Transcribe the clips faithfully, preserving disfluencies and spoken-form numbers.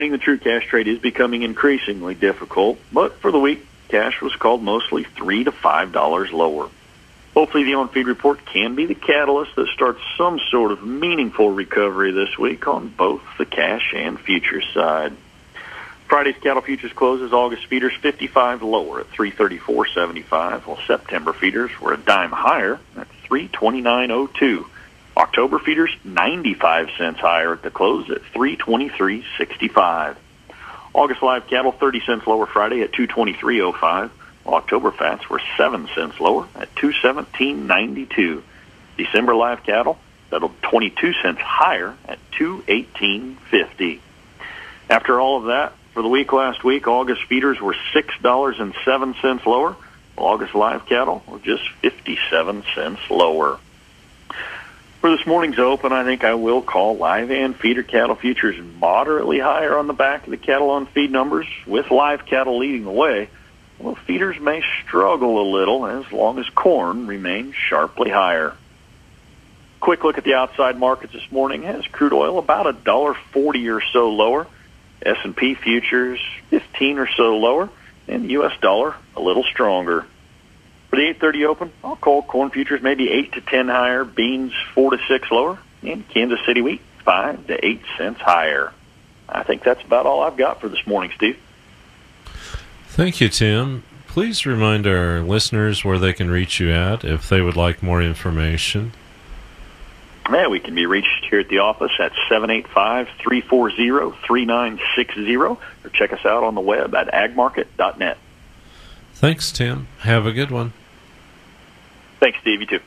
The true cash trade is becoming increasingly difficult, but for the week, cash was called mostly three to five dollars lower. Hopefully the on-feed report can be the catalyst that starts some sort of meaningful recovery this week on both the cash and futures side. Friday's cattle futures closes August feeders fifty-five lower at three thirty-four seventy-five, while September feeders were a dime higher at three twenty-nine oh two. October feeders ninety-five cents higher at the close at three twenty-three sixty-five. August live cattle thirty cents lower Friday at two twenty-three oh five. October fats were seven cents lower at two seventeen ninety-two. December live cattle settled twenty-two cents higher at two eighteen fifty. After all of that, for the week last week, August feeders were six dollars and seven cents lower. August live cattle were just fifty-seven cents lower. For this morning's open, I think I will call live and feeder cattle futures moderately higher on the back of the cattle on feed numbers, with live cattle leading the way. Well, feeders may struggle a little as long as corn remains sharply higher. Quick look at the outside markets this morning has crude oil about a dollar forty or so lower, S and P futures fifteen or so lower, and the U S dollar a little stronger. For the eight thirty open, I'll call corn futures maybe eight to ten higher, beans four to six lower, and Kansas City wheat five to eight cents higher. I think that's about all I've got for this morning, Steve. Thank you, Tim. Please remind our listeners where they can reach you at if they would like more information. Yeah, we can be reached here at the office at seven eight five, three four zero, three nine six zero, or check us out on the web at ag market dot net. Thanks, Tim. Have a good one. Thanks, Steve. You too.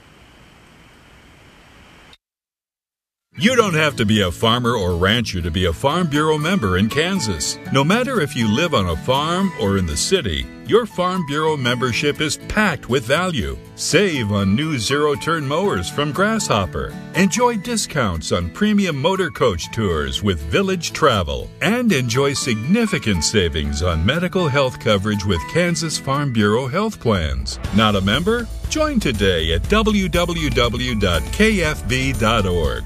You don't have to be a farmer or rancher to be a Farm Bureau member in Kansas. No matter if you live on a farm or in the city, your Farm Bureau membership is packed with value. Save on new zero-turn mowers from Grasshopper. Enjoy discounts on premium motor coach tours with Village Travel. And enjoy significant savings on medical health coverage with Kansas Farm Bureau health plans. Not a member? Join today at w w w dot k f b dot org.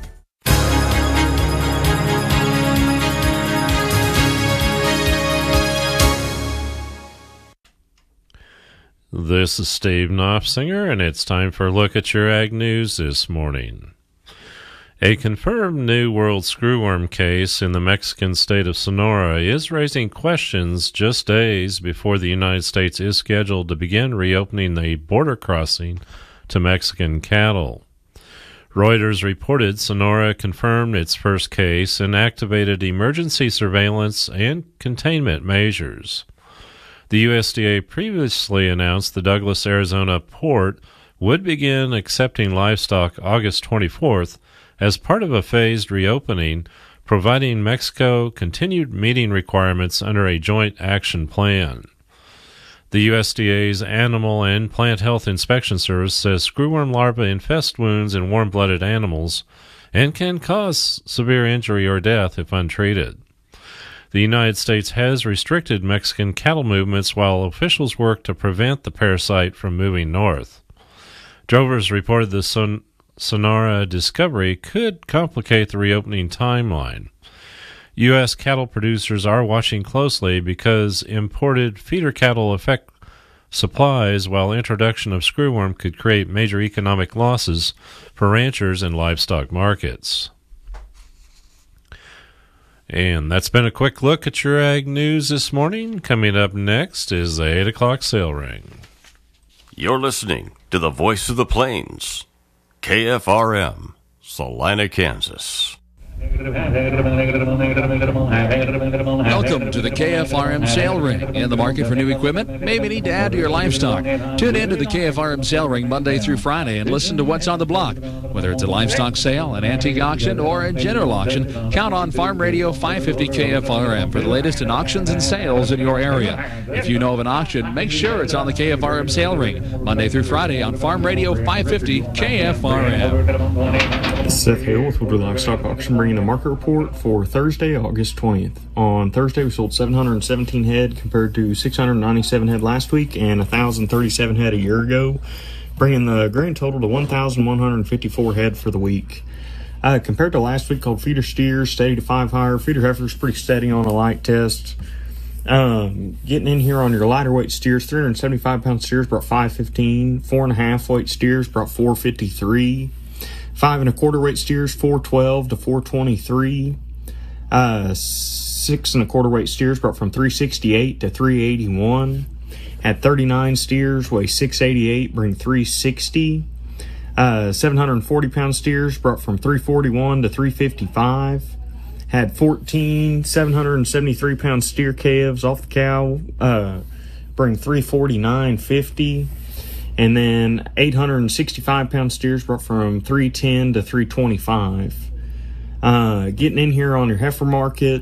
This is Steve Knopfsinger, and it's time for a look at your ag news this morning. A confirmed new world screwworm case in the Mexican state of Sonora is raising questions just days before the United States is scheduled to begin reopening the border crossing to Mexican cattle. Reuters reported Sonora confirmed its first case and activated emergency surveillance and containment measures. The U S D A previously announced the Douglas, Arizona port would begin accepting livestock August twenty-fourth as part of a phased reopening, providing Mexico continued meeting requirements under a joint action plan. The U S D A's Animal and Plant Health Inspection Service says screwworm larvae infest wounds in warm-blooded animals and can cause severe injury or death if untreated. The United States has restricted Mexican cattle movements while officials work to prevent the parasite from moving north. Drovers reported the Son- Sonora discovery could complicate the reopening timeline. U S cattle producers are watching closely because imported feeder cattle affect supplies, while introduction of screwworm could create major economic losses for ranchers and livestock markets. And that's been a quick look at your ag news this morning. Coming up next is the eight o'clock sale ring. You're listening to the Voice of the Plains, K F R M, Salina, Kansas. Welcome to the K F R M Sale Ring. In the market for new equipment? Maybe need to add to your livestock. Tune in to the K F R M Sale Ring Monday through Friday and listen to what's on the block. Whether it's a livestock sale, an antique auction, or a general auction, count on Farm Radio five fifty K F R M for the latest in auctions and sales in your area. If you know of an auction, make sure it's on the K F R M Sale Ring Monday through Friday on Farm Radio five fifty K F R M. Seth Hale with Woodward Livestock Auction bringing the market report for Thursday, August twentieth. On Thursday, we sold seven hundred seventeen head compared to six hundred ninety-seven head last week and one thousand thirty-seven head a year ago, bringing the grand total to one thousand one hundred fifty-four head for the week. Uh, compared to last week, called feeder steers, steady to five higher. Feeder heifers pretty steady on a light test. Um, getting in here on your lighter weight steers, three hundred seventy-five pound steers brought five fifteen. Four and a half weight steers brought four fifty-three. Five and a quarter weight steers, four twelve to four twenty-three. Uh, six and a quarter weight steers brought from three sixty-eight to three eighty-one. Had thirty-nine steers, weigh six eighty-eight, bring three sixty. Uh, seven hundred forty pound steers brought from three forty-one to three fifty-five. Had fourteen seven hundred seventy-three pound steer calves off the cow, uh, bring three forty-nine fifty. And then eight hundred sixty-five pound steers brought from three ten to three twenty-five. Uh, getting in here on your heifer market,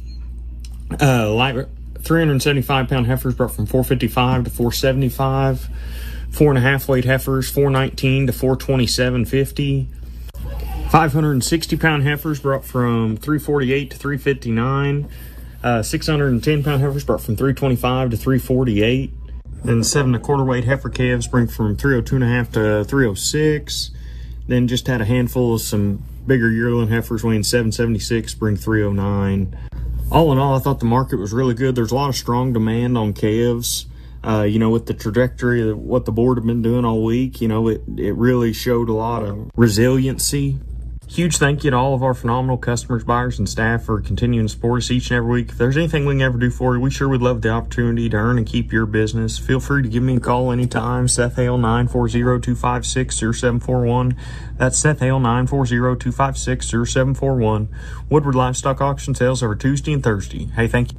uh, light, three hundred seventy-five pound heifers brought from four fifty-five to four seventy-five. Four and a half weight heifers, four nineteen to four twenty-seven fifty. five hundred sixty pound heifers brought from three forty-eight to three fifty-nine. Uh, six hundred ten pound heifers brought from three twenty-five to three forty-eight. Then seven and a quarter weight heifer calves bring from three oh two and a half to three oh six. Then just had a handful of some bigger yearling heifers weighing seven seventy-six, bring three oh nine. All in all, I thought the market was really good. There's a lot of strong demand on calves. Uh, you know, with the trajectory of what the board have been doing all week, you know, it, it really showed a lot of resiliency. Huge thank you to all of our phenomenal customers, buyers, and staff for continuing to support us each and every week. If there's anything we can ever do for you, we sure would love the opportunity to earn and keep your business. Feel free to give me a call anytime. Seth Hale, nine four zero, two five six, zero seven four one. That's Seth Hale, nine four zero, two five six, zero seven four one. Woodward Livestock Auction sales every Tuesday and Thursday. Hey, thank you.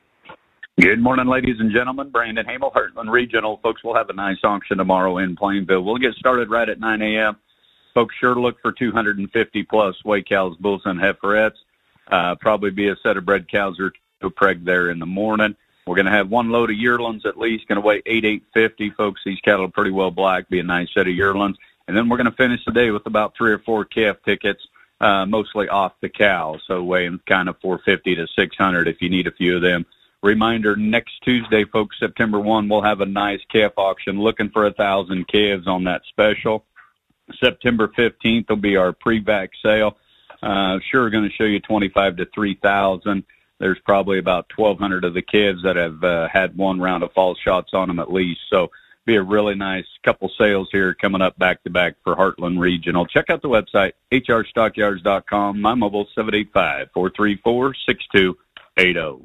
Good morning, ladies and gentlemen. Brandon Hamel, Heartland Regional. Folks, we'll have a nice auction tomorrow in Plainville. We'll get started right at nine a.m. Folks, sure to look for two hundred fifty plus weight cows, bulls, and heiferettes. Uh, probably be a set of bred cows or two preg there in the morning. We're going to have one load of yearlings at least, going to weigh eight eight fifty. Folks, these cattle are pretty well black, be a nice set of yearlings. And then we're going to finish the day with about three or four calf tickets, uh, mostly off the cow, so weighing kind of four fifty to six hundred if you need a few of them. Reminder, next Tuesday, folks, September first, we'll have a nice calf auction looking for a thousand calves on that special. September fifteenth will be our pre-vac sale. Uh, sure going to show you twenty-five to three thousand. There's probably about twelve hundred of the calves that have uh, had one round of false shots on them at least. So be a really nice couple sales here coming up back-to-back for Heartland Regional. Check out the website, h r stockyards dot com. My mobile, seven eight five, four three four, six two eight zero.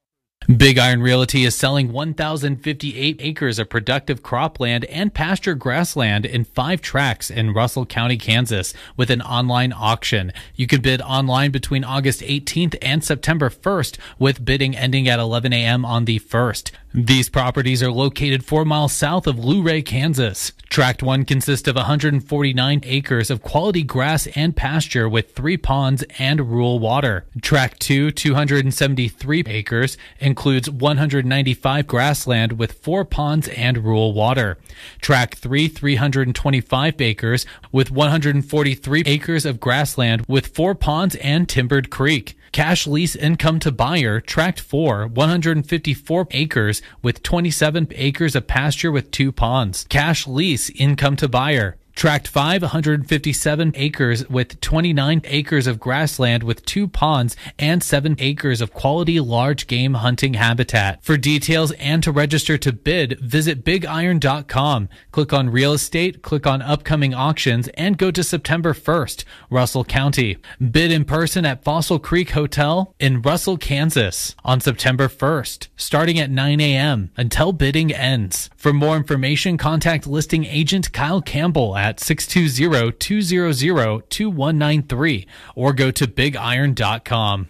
Big Iron Realty is selling one thousand fifty-eight acres of productive cropland and pasture grassland in five tracts in Russell County, Kansas, with an online auction. You can bid online between August eighteenth and September first, with bidding ending at eleven a.m. on the first. These properties are located four miles south of Luray, Kansas. Tract one consists of one hundred forty-nine acres of quality grass and pasture with three ponds and rural water. Tract two, two hundred seventy-three acres, includes one hundred ninety-five grassland with four ponds and rural water. Tract three, three hundred twenty-five acres with one hundred forty-three acres of grassland with four ponds and timbered creek. Cash lease income to buyer, Tract four, one hundred fifty-four acres with twenty-seven acres of pasture with two ponds. Cash lease income to buyer. Tract five, one hundred fifty-seven acres with twenty-nine acres of grassland with two ponds and seven acres of quality large game hunting habitat. For details and to register to bid, visit big iron dot com. Click on real estate, click on upcoming auctions, and go to September first, Russell County. Bid in person at Fossil Creek Hotel in Russell, Kansas on September first, starting at nine a.m. until bidding ends. For more information, contact listing agent Kyle Campbell at six two zero, two zero zero, two one nine three or go to big iron dot com.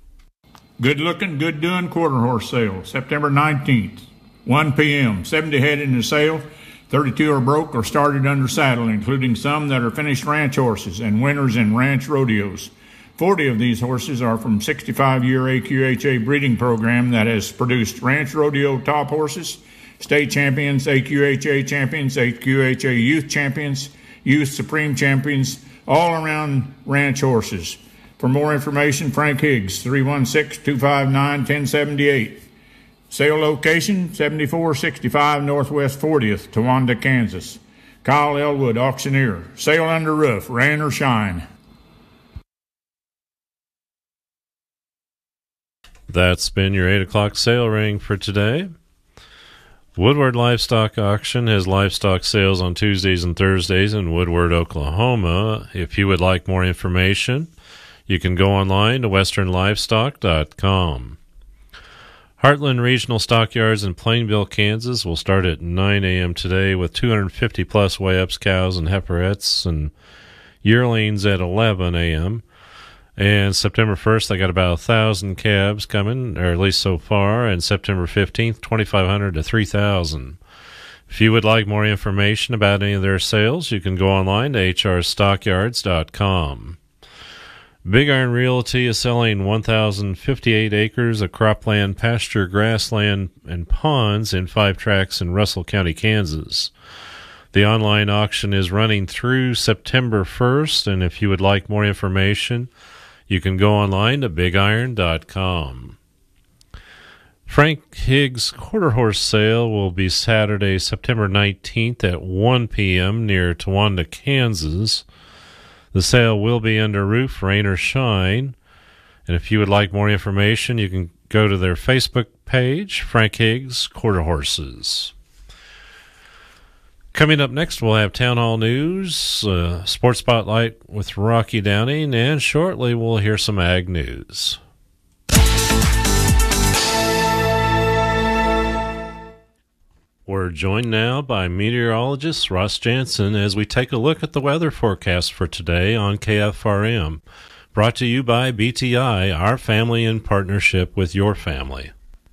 Good looking, good doing quarter horse sale, September nineteenth, one p.m. seventy head in the sale, thirty-two are broke or started under saddle, including some that are finished ranch horses and winners in ranch rodeos. forty of these horses are from sixty-five year A Q H A breeding program that has produced ranch rodeo top horses, state champions, A Q H A champions, A Q H A youth champions, youth supreme champions, all around ranch horses. For more information, Frank Higgs, three one six, two five nine, one zero seven eight. Sale location, seventy-four sixty-five Northwest fortieth, Towanda, Kansas. Kyle Elwood, auctioneer. Sale under roof, rain or shine. That's been your eight o'clock sale ring for today. Woodward Livestock Auction has livestock sales on Tuesdays and Thursdays in Woodward, Oklahoma. If you would like more information, you can go online to western livestock dot com. Heartland Regional Stockyards in Plainville, Kansas will start at nine a.m. today with two hundred fifty plus weigh-ups, cows and heiferettes, and yearlings at eleven a.m. And September first, they got about one thousand calves coming, or at least so far, and September fifteenth, twenty-five hundred to three thousand. If you would like more information about any of their sales, you can go online to h r stockyards dot com. Big Iron Realty is selling one thousand fifty-eight acres of cropland, pasture, grassland, and ponds in five tracts in Russell County, Kansas. The online auction is running through September first, and if you would like more information, you can go online to big iron dot com. Frank Higgs Quarter Horse Sale will be Saturday, September nineteenth at one p.m. near Towanda, Kansas. The sale will be under roof, rain or shine. And if you would like more information, you can go to their Facebook page, Frank Higgs Quarter Horses. Coming up next, we'll have Town Hall News, uh, Sports Spotlight with Rocky Downing, and shortly we'll hear some ag news. We're joined now by meteorologist Ross Jansen as we take a look at the weather forecast for today on K F R M. Brought to you by B T I, our family in partnership with your family.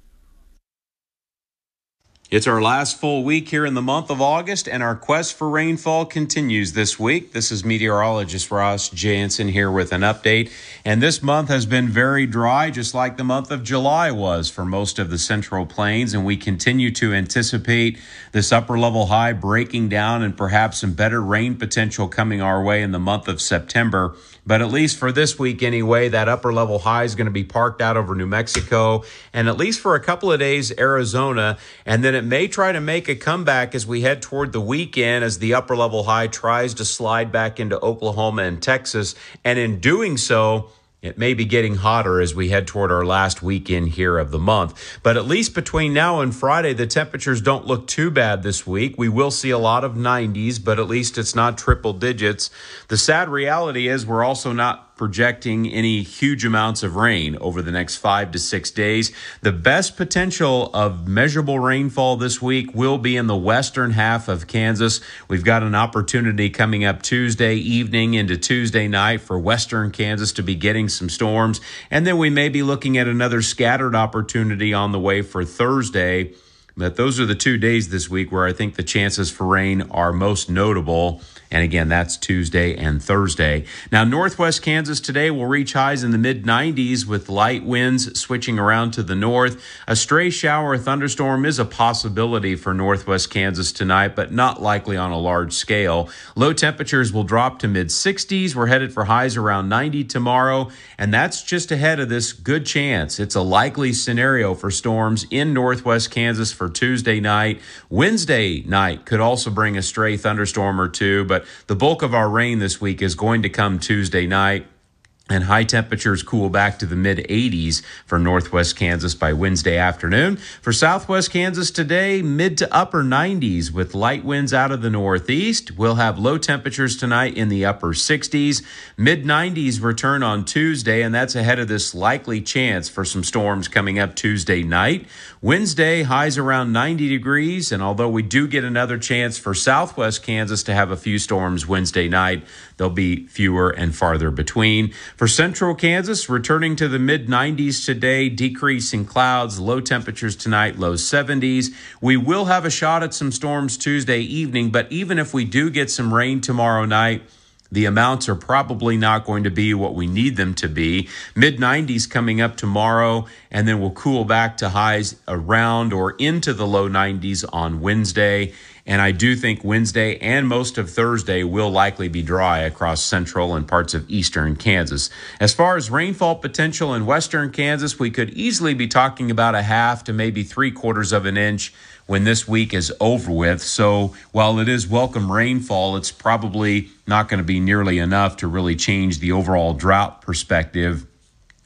It's our last full week here in the month of August, and our quest for rainfall continues this week. This is meteorologist Ross Jansen here with an update. And this month has been very dry, just like the month of July was for most of the Central Plains. And we continue to anticipate this upper level high breaking down and perhaps some better rain potential coming our way in the month of September. But at least for this week anyway, that upper level high is going to be parked out over New Mexico, and at least for a couple of days, Arizona. And then it may try to make a comeback as we head toward the weekend as the upper level high tries to slide back into Oklahoma and Texas. And in doing so, it may be getting hotter as we head toward our last weekend here of the month. But at least between now and Friday, the temperatures don't look too bad this week. We will see a lot of nineties, but at least it's not triple digits. The sad reality is we're also not projecting any huge amounts of rain over the next five to six days. The best potential of measurable rainfall this week will be in the western half of Kansas. We've got an opportunity coming up Tuesday evening into Tuesday night for western Kansas to be getting some storms. And then we may be looking at another scattered opportunity on the way for Thursday. But those are the two days this week where I think the chances for rain are most notable. And again, that's Tuesday and Thursday. Now, northwest Kansas today will reach highs in the mid nineties with light winds switching around to the north. A stray shower or thunderstorm is a possibility for northwest Kansas tonight, but not likely on a large scale. Low temperatures will drop to mid sixties. We're headed for highs around ninety tomorrow, and that's just ahead of this good chance. It's a likely scenario for storms in northwest Kansas for Tuesday night. Wednesday night could also bring a stray thunderstorm or two, but the bulk of our rain this week is going to come Tuesday night. And high temperatures cool back to the mid eighties for northwest Kansas by Wednesday afternoon. For southwest Kansas today, mid to upper nineties with light winds out of the northeast. We'll have low temperatures tonight in the upper sixties. mid nineties return on Tuesday, and that's ahead of this likely chance for some storms coming up Tuesday night. Wednesday, highs around ninety degrees, and although we do get another chance for southwest Kansas to have a few storms Wednesday night, they'll be fewer and farther between. For central Kansas, returning to the mid nineties today, decreasing clouds, low temperatures tonight, low seventies. We will have a shot at some storms Tuesday evening, but even if we do get some rain tomorrow night, the amounts are probably not going to be what we need them to be. mid nineties coming up tomorrow, and then we'll cool back to highs around or into the low nineties on Wednesday. And I do think Wednesday and most of Thursday will likely be dry across central and parts of eastern Kansas. As far as rainfall potential in western Kansas, we could easily be talking about a half to maybe three quarters of an inch when this week is over with. So while it is welcome rainfall, it's probably not going to be nearly enough to really change the overall drought perspective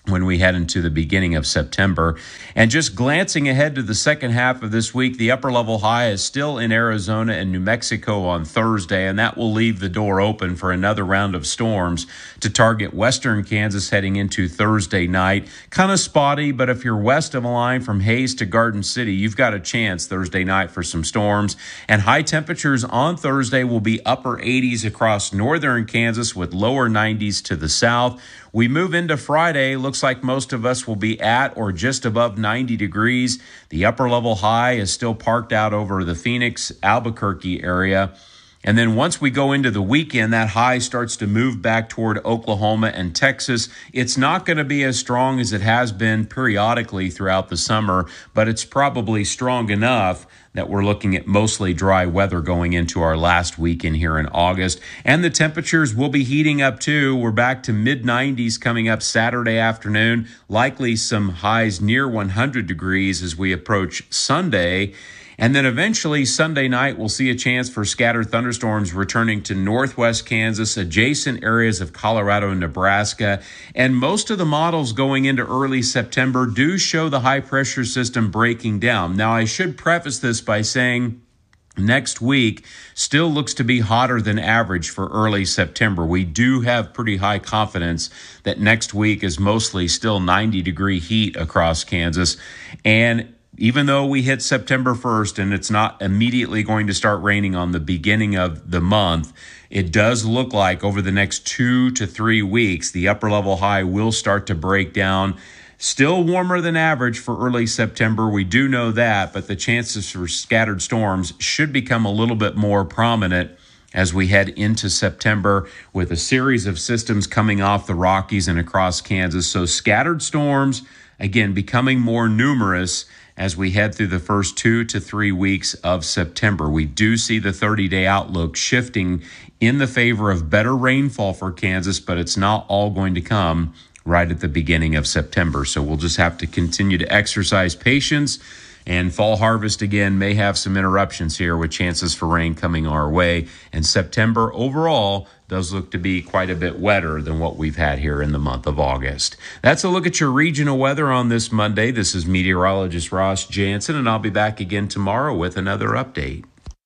when we head into the beginning of September. And just glancing ahead to the second half of this week, the upper level high is still in Arizona and New Mexico on Thursday, and that will leave the door open for another round of storms to target western Kansas heading into Thursday night. Kind of spotty, but if you're west of a line from Hays to Garden City, you've got a chance Thursday night for some storms. And high temperatures on Thursday will be upper eighties across northern Kansas with lower nineties to the south. We move into Friday. Looks like most of us will be at or just above ninety degrees. The upper level high is still parked out over the Phoenix, Albuquerque area. And then once we go into the weekend, that high starts to move back toward Oklahoma and Texas. It's not going to be as strong as it has been periodically throughout the summer, but it's probably strong enough that we're looking at mostly dry weather going into our last weekend here in August. And the temperatures will be heating up too. We're back to mid nineties coming up Saturday afternoon, likely some highs near one hundred degrees as we approach Sunday. And then eventually Sunday night, we'll see a chance for scattered thunderstorms returning to northwest Kansas, adjacent areas of Colorado and Nebraska. And most of the models going into early September do show the high pressure system breaking down. Now, I should preface this by saying next week still looks to be hotter than average for early September. We do have pretty high confidence that next week is mostly still ninety degree heat across Kansas. And even though we hit September first and it's not immediately going to start raining on the beginning of the month, it does look like over the next two to three weeks, the upper level high will start to break down. Still warmer than average for early September. We do know that, but the chances for scattered storms should become a little bit more prominent as we head into September with a series of systems coming off the Rockies and across Kansas. So scattered storms, again, becoming more numerous as we head through the first two to three weeks of September. We do see the thirty-day outlook shifting in the favor of better rainfall for Kansas, but it's not all going to come right at the beginning of September. So we'll just have to continue to exercise patience, and fall harvest again may have some interruptions here with chances for rain coming our way. And September overall does look to be quite a bit wetter than what we've had here in the month of August. That's a look at your regional weather on this Monday. This is meteorologist Ross Jansen, and I'll be back again tomorrow with another update.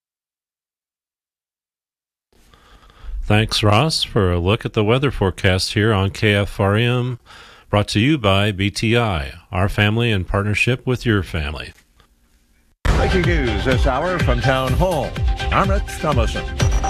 Thanks, Ross, for a look at the weather forecast here on K F R M, brought to you by B T I, our family in partnership with your family. Breaking news this hour from Town Hall. I'm Rich Thomason.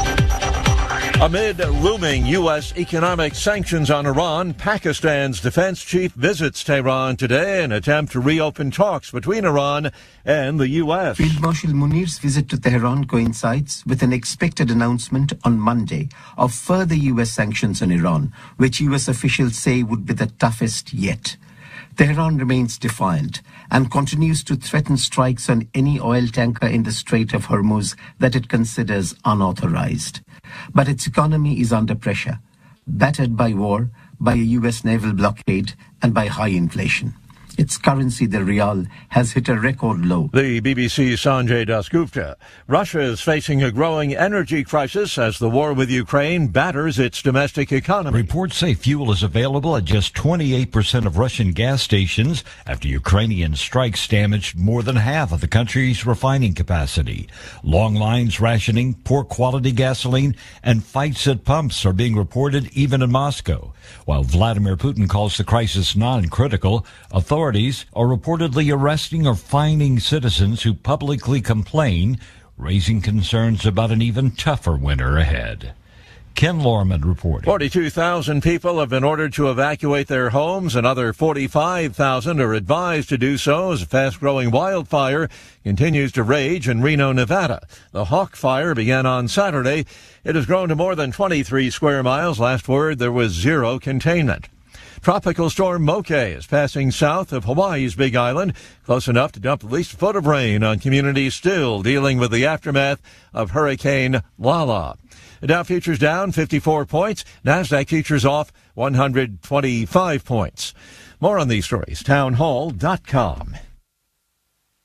Amid looming U S economic sanctions on Iran, Pakistan's defense chief visits Tehran today in an attempt to reopen talks between Iran and the U S. Field Marshal Munir's visit to Tehran coincides with an expected announcement on Monday of further U S sanctions on Iran, which U S officials say would be the toughest yet. Tehran remains defiant and continues to threaten strikes on any oil tanker in the Strait of Hormuz that it considers unauthorized. But its economy is under pressure, battered by war, by a U S naval blockade, and by high inflation. Its currency, the rial, has hit a record low. The B B C's Sanjay Dasgupta. Russia is facing a growing energy crisis as the war with Ukraine batters its domestic economy. Reports say fuel is available at just twenty-eight percent of Russian gas stations after Ukrainian strikes damaged more than half of the country's refining capacity. Long lines, rationing, poor quality gasoline, and fights at pumps are being reported even in Moscow. While Vladimir Putin calls the crisis non-critical, authorities are reportedly arresting or fining citizens who publicly complain, raising concerns about an even tougher winter ahead. Ken Lorman reporting. forty-two thousand people have been ordered to evacuate their homes. Another forty-five thousand are advised to do so as a fast-growing wildfire continues to rage in Reno, Nevada. The Hawk Fire began on Saturday. It has grown to more than twenty-three square miles. Last word, there was zero containment. Tropical storm Moke is passing south of Hawaii's Big Island, close enough to dump at least a foot of rain on communities still dealing with the aftermath of Hurricane Lala. The Dow futures down fifty-four points. NASDAQ futures off one hundred twenty-five points. More on these stories, townhall dot com.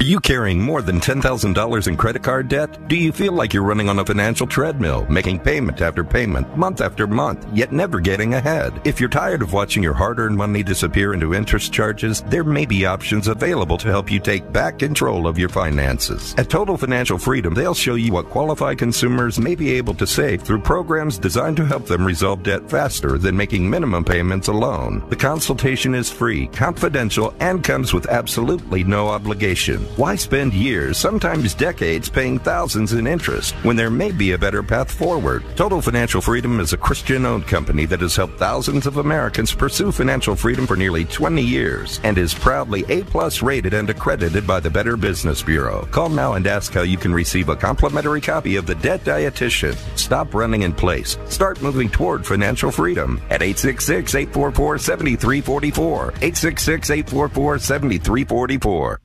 you carrying more than ten thousand dollars in credit card debt? Do you feel like you're running on a financial treadmill, making payment after payment, month after month, yet never getting ahead? If you're tired of watching your hard-earned money disappear into interest charges, there may be options available to help you take back control of your finances. At Total Financial Freedom, they'll show you what qualified consumers may be able to save through programs designed to help them resolve debt faster than making minimum payments alone. The consultation is free, confidential, and comes with absolutely no obligation. Why spend years, sometimes decades, paying thousands in interest when there may be a better path forward? Total Financial Freedom is a Christian-owned company that has helped thousands of Americans pursue financial freedom for nearly twenty years and is proudly A-plus rated and accredited by the Better Business Bureau. Call now and ask how you can receive a complimentary copy of The Debt Dietitian. Stop running in place. Start moving toward financial freedom at eight six six, eight four four, seven three four four, eight six six, eight four four, seven three four four.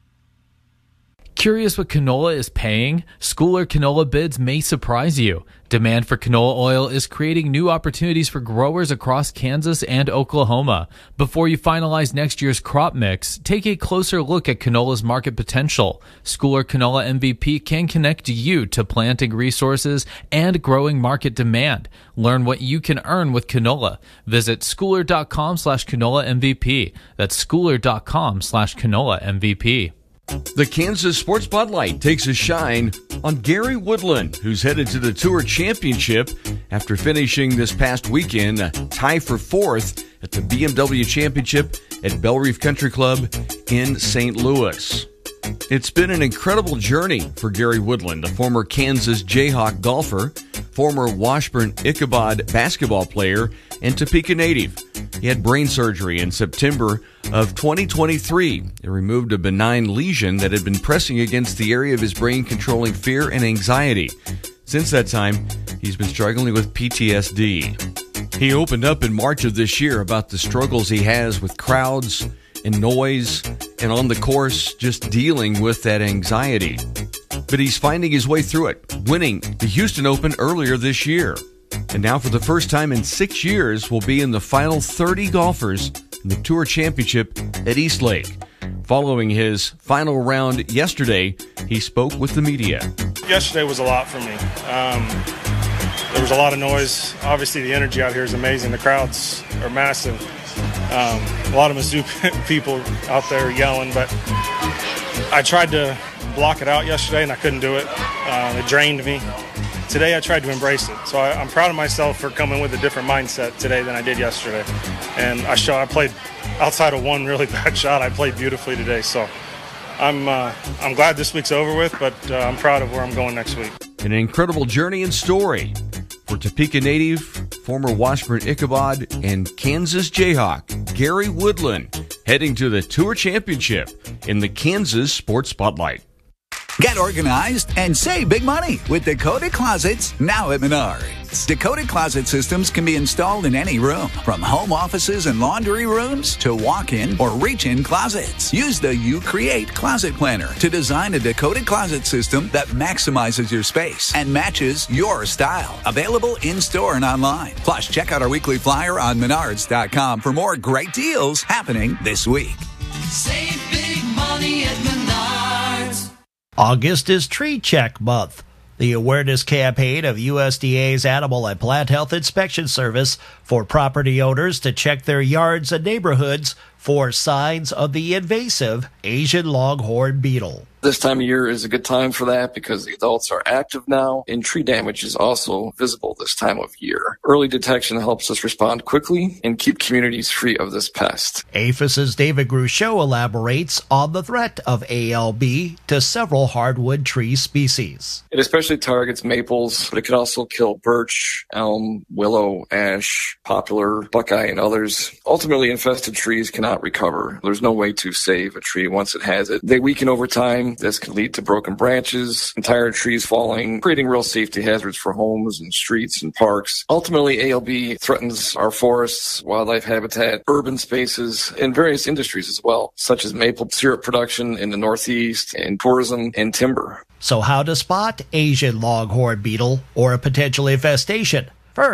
Curious what canola is paying? Schooler Canola Bids may surprise you. Demand for canola oil is creating new opportunities for growers across Kansas and Oklahoma. Before you finalize next year's crop mix, take a closer look at canola's market potential. Schooler Canola M V P can connect you to planting resources and growing market demand. Learn what you can earn with canola. Visit schooler.com slash canola MVP. That's schooler.com slash canola MVP. The Kansas Sports Spotlight takes a shine on Gary Woodland, who's headed to the Tour Championship after finishing this past weekend a tie for fourth at the B M W Championship at Bellerive Country Club in Saint Louis. It's been an incredible journey for Gary Woodland, a former Kansas Jayhawk golfer, former Washburn-Ichabod basketball player, and Topeka native. He had brain surgery in September of twenty twenty-three. It removed a benign lesion that had been pressing against the area of his brain, controlling fear and anxiety. Since that time, he's been struggling with P T S D. He opened up in March of this year about the struggles he has with crowds and noise, and on the course, just dealing with that anxiety. But he's finding his way through it, winning the Houston Open earlier this year. And now for the first time in six years, will be in the final thirty golfers in the Tour Championship at East Lake. Following his final round yesterday, he spoke with the media. Yesterday was a lot for me. Um, there was a lot of noise. Obviously, the energy out here is amazing. The crowds are massive. Um, a lot of Mizzou people out there yelling, but I tried to block it out yesterday, and I couldn't do it. Uh, it drained me. Today, I tried to embrace it. So I, I'm proud of myself for coming with a different mindset today than I did yesterday. And I show I played outside of one really bad shot. I played beautifully today. So I'm uh, I'm glad this week's over with, but uh, I'm proud of where I'm going next week. An incredible journey and story for Topeka native, former Washburn-Ichabod, and Kansas Jayhawk, Gary Woodland, heading to the Tour Championship in the Kansas Sports Spotlight. Get organized and save big money with Dakota Closets now at Menards. Dakota Closet systems can be installed in any room, from home offices and laundry rooms to walk-in or reach-in closets. Use the You Create Closet Planner to design a Dakota Closet system that maximizes your space and matches your style. Available in-store and online. Plus, check out our weekly flyer on menards dot com for more great deals happening this week. Save big money at Menards. August is Tree Check Month, the awareness campaign of U S D A's Animal and Plant Health Inspection Service for property owners to check their yards and neighborhoods for signs of the invasive Asian longhorn beetle. This time of year is a good time for that because the adults are active now, and tree damage is also visible this time of year. Early detection helps us respond quickly and keep communities free of this pest. APHIS's David Gruchot elaborates on the threat of A L B to several hardwood tree species. It especially targets maples, but it can also kill birch, elm, willow, ash, poplar, buckeye, and others. Ultimately, infested trees cannot recover. There's no way to save a tree once it has it. They weaken over time. This can lead to broken branches, entire trees falling, creating real safety hazards for homes and streets and parks. Ultimately, A L B threatens our forests, wildlife habitat, urban spaces, and various industries as well, such as maple syrup production in the Northeast, and tourism and timber. So how to spot Asian longhorn beetle or a potential infestation? First,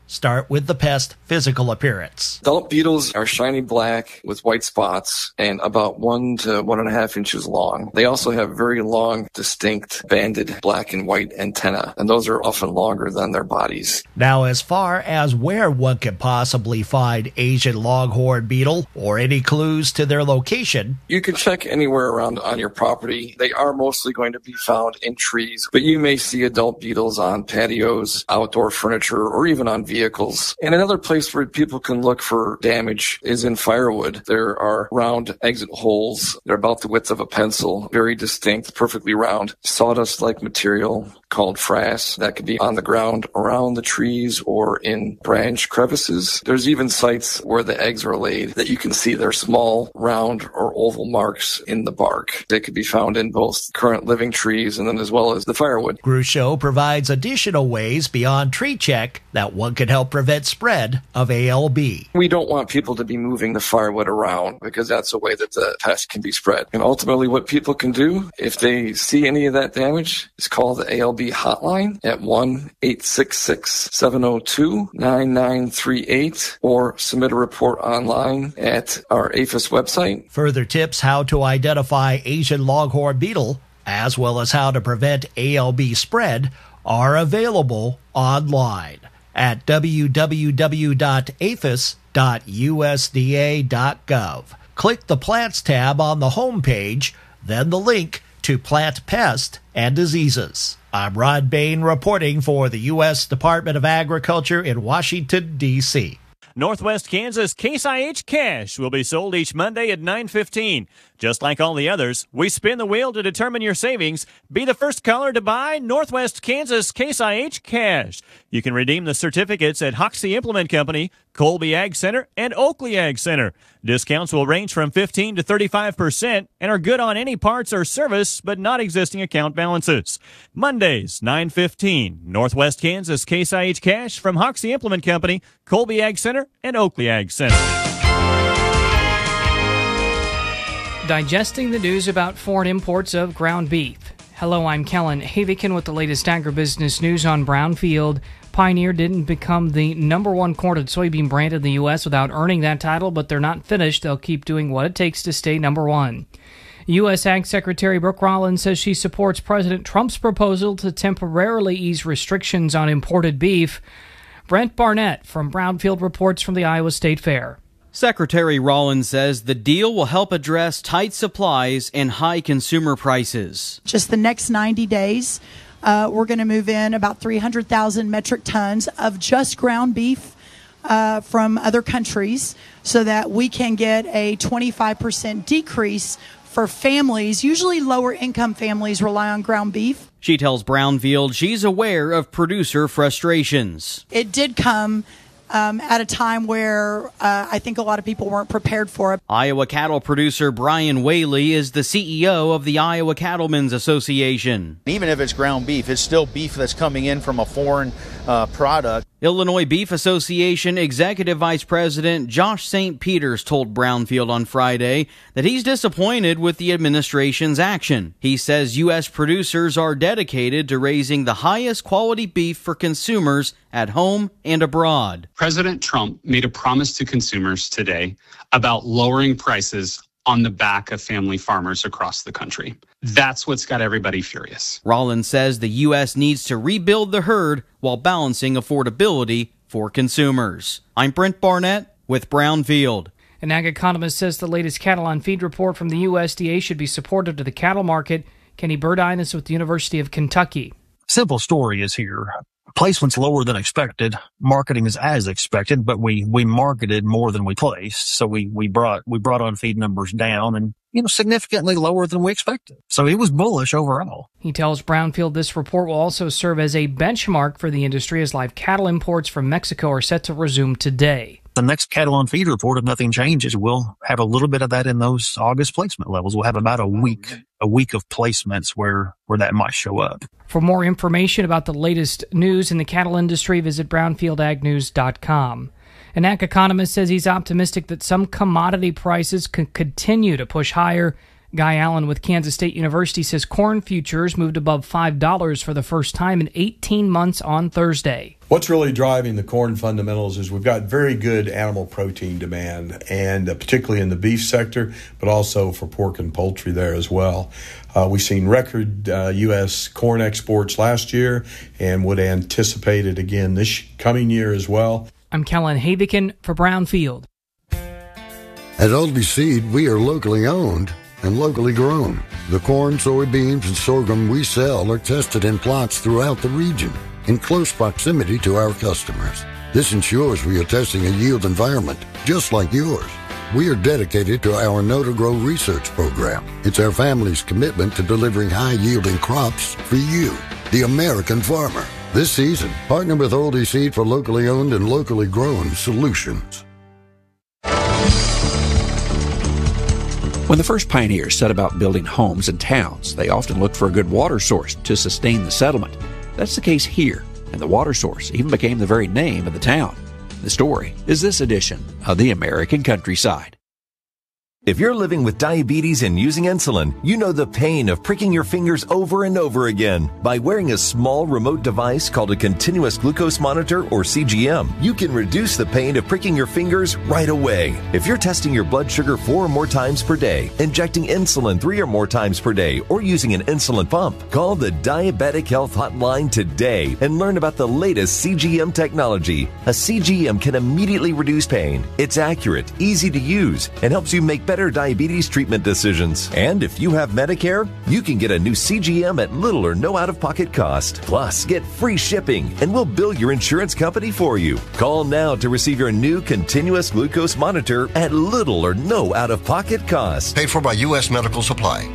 Start with the pest physical appearance. Adult beetles are shiny black with white spots and about one to one and a half inches long. They also have very long, distinct, banded black and white antennae, and those are often longer than their bodies. Now, as far as where one could possibly find Asian longhorn beetle or any clues to their location, you can check anywhere around on your property. They are mostly going to be found in trees, but you may see adult beetles on patios, outdoor furniture, or even on vehicles. Vehicles. And another place where people can look for damage is in firewood. There are round exit holes. They're about the width of a pencil, very distinct, perfectly round, sawdust-like material called frass that could be on the ground around the trees or in branch crevices. There's even sites where the eggs are laid that you can see their small, round, or oval marks in the bark. They could be found in both current living trees and then as well as the firewood. Groucho provides additional ways beyond tree check that one can help prevent spread of A L B. We don't want people to be moving the firewood around because that's a way that the pest can be spread. And ultimately what people can do if they see any of that damage is call the A L B hotline at one eight six six, seven oh two, nine nine three eight or submit a report online at our APHIS website. Further tips how to identify Asian longhorn beetle as well as how to prevent A L B spread are available online at w w w dot aphis dot u s d a dot gov. Click the Plants tab on the home page, then the link to Plant Pest and Diseases. I'm Rod Bain reporting for the U S Department of Agriculture in Washington, D C Northwest Kansas Case I H Cash will be sold each Monday at nine fifteen. Just like all the others, we spin the wheel to determine your savings. Be the first caller to buy Northwest Kansas Case I H Cash. You can redeem the certificates at Hoxie Implement Company, Colby Ag Center, and Oakley Ag Center. Discounts will range from fifteen to thirty-five percent and are good on any parts or service, but not existing account balances. Mondays, nine fifteen. Northwest Kansas Case I H Cash from Hoxie Implement Company, Colby Ag Center, and Oakley Ag Center. Digesting the news about foreign imports of ground beef. Hello, I'm Kellen Havikin with the latest agribusiness news on Brownfield. Pioneer didn't become the number one corn and soybean brand in the U S without earning that title, but they're not finished. They'll keep doing what it takes to stay number one. U S Ag Secretary Brooke Rollins says she supports President Trump's proposal to temporarily ease restrictions on imported beef. Brent Barnett from Brownfield reports from the Iowa State Fair. Secretary Rollins says the deal will help address tight supplies and high consumer prices. Just the next ninety days, uh, we're going to move in about three hundred thousand metric tons of just ground beef uh, from other countries so that we can get a twenty-five percent decrease for families. Usually lower income families rely on ground beef. She tells Brownfield she's aware of producer frustrations. It did come Um, at a time where uh, I think a lot of people weren't prepared for it. Iowa cattle producer Brian Whaley is the C E O of the Iowa Cattlemen's Association. Even if it's ground beef, it's still beef that's coming in from a foreign uh, product. Illinois Beef Association Executive Vice President Josh Saint Peters told Brownfield on Friday that he's disappointed with the administration's action. He says U S producers are dedicated to raising the highest quality beef for consumers at home and abroad. President Trump made a promise to consumers today about lowering prices on the back of family farmers across the country. That's what's got everybody furious. Rollins says the U S needs to rebuild the herd while balancing affordability for consumers. I'm Brent Barnett with Brownfield. An ag economist says the latest cattle on feed report from the U S D A should be supportive to the cattle market. Kenny Burdine is with the University of Kentucky. Simple story is here. Placement's lower than expected. Marketing is as expected, but we, we marketed more than we placed. So we, we brought, we brought on feed numbers down and, you know, significantly lower than we expected. So it was bullish overall. He tells Brownfield this report will also serve as a benchmark for the industry as live cattle imports from Mexico are set to resume today. The next cattle on feed report, if nothing changes, we'll have a little bit of that in those August placement levels. We'll have about a week, a week of placements where, where that might show up. For more information about the latest news in the cattle industry, visit brownfield ag news dot com. An ag economist says he's optimistic that some commodity prices could continue to push higher Guy Allen with Kansas State University says corn futures moved above five dollars for the first time in eighteen months on Thursday. What's really driving the corn fundamentals is we've got very good animal protein demand, and uh, particularly in the beef sector, but also for pork and poultry there as well. Uh, we've seen record uh, U S corn exports last year and would anticipate it again this coming year as well. I'm Kellen Havikin for Brownfield. At Oldie Seed, we are locally owned and locally grown. The corn, soybeans, and sorghum we sell are tested in plots throughout the region in close proximity to our customers. This ensures we are testing a yield environment just like yours. We are dedicated to our Know to Grow research program. It's our family's commitment to delivering high-yielding crops for you, the American farmer. This season, partner with Oldie Seed for locally owned and locally grown solutions. When the first pioneers set about building homes and towns, they often looked for a good water source to sustain the settlement. That's the case here, and the water source even became the very name of the town. The story is this edition of the American Countryside. If you're living with diabetes and using insulin, you know the pain of pricking your fingers over and over again. By wearing a small remote device called a continuous glucose monitor, or C G M, you can reduce the pain of pricking your fingers right away. If you're testing your blood sugar four or more times per day, injecting insulin three or more times per day, or using an insulin pump, call the Diabetic Health Hotline today and learn about the latest C G M technology. A C G M can immediately reduce pain. It's accurate, easy to use, and helps you make better diabetes treatment decisions. And if you have Medicare, you can get a new C G M at little or no out-of-pocket cost. Plus, get free shipping, and we'll bill your insurance company for you. Call now to receive your new continuous glucose monitor at little or no out-of-pocket cost. Paid for by U S Medical Supply.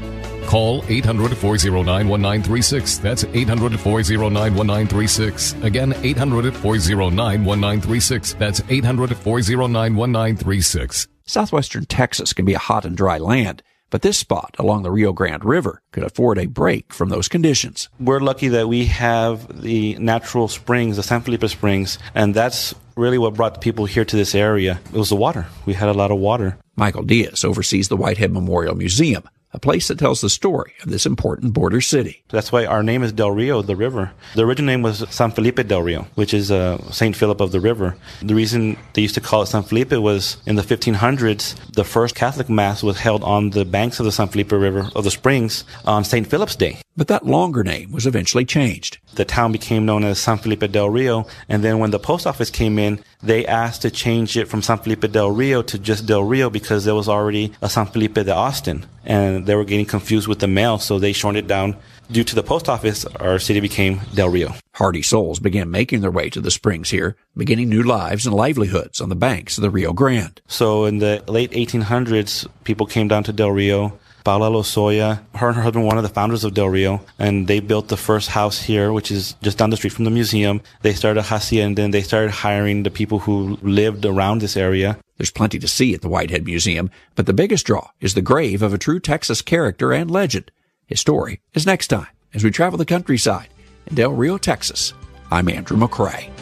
Call eight hundred, four oh nine, one nine three six. That's eight hundred, four oh nine, one nine three six. Again, eight hundred, four oh nine, one nine three six. That's eight hundred, four oh nine, one nine three six. Southwestern Texas can be a hot and dry land, but this spot along the Rio Grande River could afford a break from those conditions. We're lucky that we have the natural springs, the San Felipe Springs, and that's really what brought the people here to this area. It was the water. We had a lot of water. Michael Diaz oversees the Whitehead Memorial Museum, a place that tells the story of this important border city. That's why our name is Del Rio, the river. The original name was San Felipe del Rio, which is uh, Saint Philip of the River. The reason they used to call it San Felipe was in the fifteen hundreds, the first Catholic Mass was held on the banks of the San Felipe River, of the springs, on Saint Philip's Day. But that longer name was eventually changed. The town became known as San Felipe del Rio, and then when the post office came in, they asked to change it from San Felipe del Rio to just Del Rio because there was already a San Felipe de Austin, and they were getting confused with the mail, so they shortened it down. Due to the post office, our city became Del Rio. Hardy souls began making their way to the springs here, beginning new lives and livelihoods on the banks of the Rio Grande. So in the late eighteen hundreds, people came down to Del Rio. Paula Lozoya, her and her husband were one of the founders of Del Rio, and they built the first house here, which is just down the street from the museum. They started a hacienda, and they started hiring the people who lived around this area. There's plenty to see at the Whitehead Museum, but the biggest draw is the grave of a true Texas character and legend. His story is next time as we travel the countryside in Del Rio, Texas. I'm Andrew McCrae.